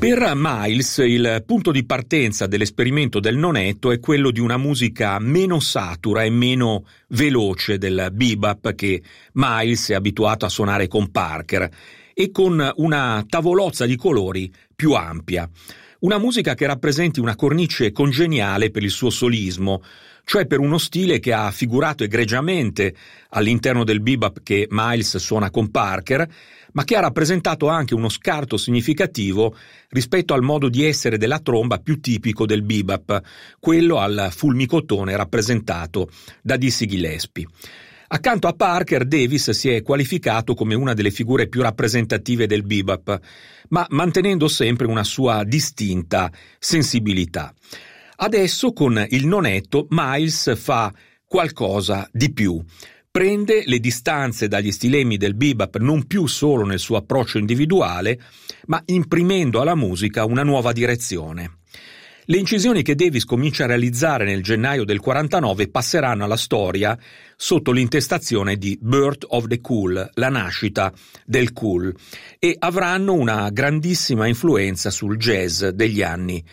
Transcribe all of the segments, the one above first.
Per Miles il punto di partenza dell'esperimento del nonetto è quello di una musica meno satura e meno veloce del bebop che Miles è abituato a suonare con Parker, e con una tavolozza di colori più ampia. Una musica che rappresenti una cornice congeniale per il suo solismo, cioè per uno stile che ha figurato egregiamente all'interno del bebop che Miles suona con Parker, ma che ha rappresentato anche uno scarto significativo rispetto al modo di essere della tromba più tipico del bebop, quello al fulmicotone rappresentato da Dizzy Gillespie. Accanto a Parker, Davis si è qualificato come una delle figure più rappresentative del bebop, ma mantenendo sempre una sua distinta sensibilità. Adesso, con il nonetto, Miles fa qualcosa di più. Prende le distanze dagli stilemi del bebop non più solo nel suo approccio individuale, ma imprimendo alla musica una nuova direzione. Le incisioni che Davis comincia a realizzare nel gennaio del 49 passeranno alla storia sotto l'intestazione di Birth of the Cool, la nascita del cool, e avranno una grandissima influenza sul jazz degli anni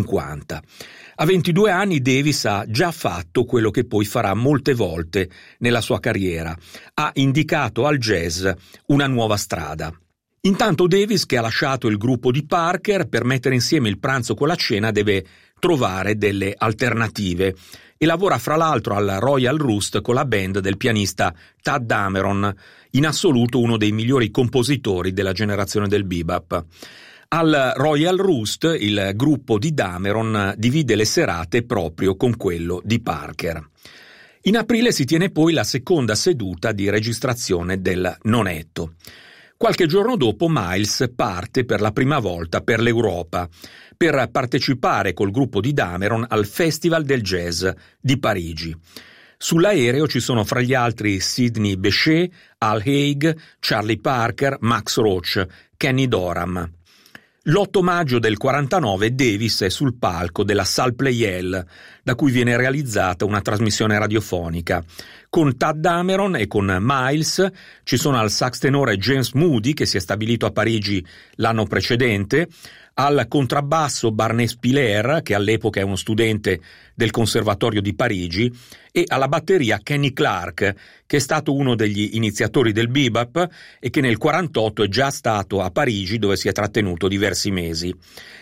50. A 22 anni Davis ha già fatto quello che poi farà molte volte nella sua carriera: ha indicato al jazz una nuova strada. Intanto Davis, che ha lasciato il gruppo di Parker per mettere insieme il pranzo con la cena, deve trovare delle alternative e lavora fra l'altro al Royal Roost con la band del pianista Tadd Dameron, in assoluto uno dei migliori compositori della generazione del bebop. Al Royal Roost il gruppo di Dameron divide le serate proprio con quello di Parker. In aprile si tiene poi la seconda seduta di registrazione del nonetto. Qualche giorno dopo Miles parte per la prima volta per l'Europa per partecipare col gruppo di Dameron al Festival del Jazz di Parigi. Sull'aereo ci sono fra gli altri Sidney Bechet, Al Haig, Charlie Parker, Max Roach, Kenny Dorham. L'8 maggio del 49 Davis è sul palco della Salle Pleyel, da cui viene realizzata una trasmissione radiofonica. Con Tadd Dameron e con Miles ci sono al sax tenore James Moody, che si è stabilito a Parigi l'anno precedente, al contrabbasso Barney Spiller, che all'epoca è uno studente del Conservatorio di Parigi, e alla batteria Kenny Clarke, che è stato uno degli iniziatori del bebop e che nel 48 è già stato a Parigi, dove si è trattenuto diversi mesi.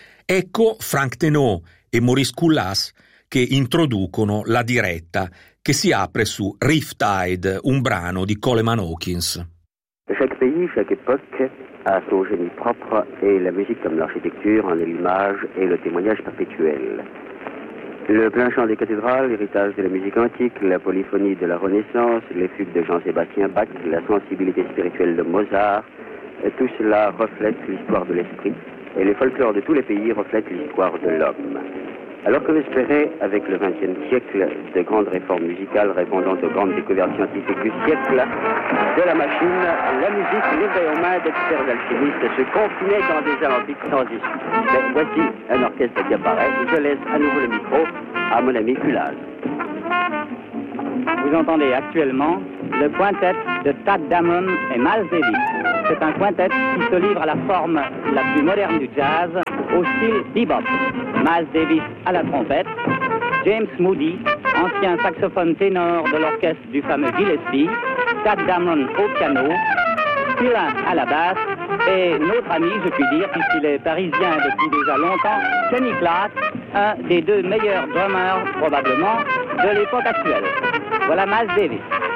Ecco Frank Tenot e Maurice Coulas che introducono la diretta, che si apre su Riptide, un brano di Coleman Hawkins. Chaque pays, chaque époque a son génie propre, et la musique, comme l'architecture, en est l'image et le témoignage perpétuel. Le plein chant des cathédrales, l'héritage de la musique antique, la polyphonie de la Renaissance, les fugues de Jean-Sébastien Bach, la sensibilité spirituelle de Mozart, tout cela reflète l'histoire de l'esprit, et les folklores de tous les pays reflètent l'histoire de l'homme. Alors qu'on espérait, avec le XXe siècle, de grandes réformes musicales répondant aux grandes découvertes scientifiques du siècle, de la machine, la musique, livrée aux mains d'experts alchimistes, se confinait dans des alambics sans issue. Mais voici un orchestre qui apparaît. Je laisse à nouveau le micro à mon ami Coulas. Vous entendez actuellement le quintet de Tadd Dameron et Miles Davis. C'est un quintet qui se livre à la forme la plus moderne du jazz, au style bebop. Miles Davis à la trompette, James Moody, ancien saxophone ténor de l'orchestre du fameux Gillespie, Tadd Dameron au piano, Spiller à la basse, et notre ami, je puis dire, puisqu'il est parisien depuis déjà longtemps, Kenny Clarke, un des deux meilleurs drummers probablement de l'époque actuelle. Voilà Miles Davis.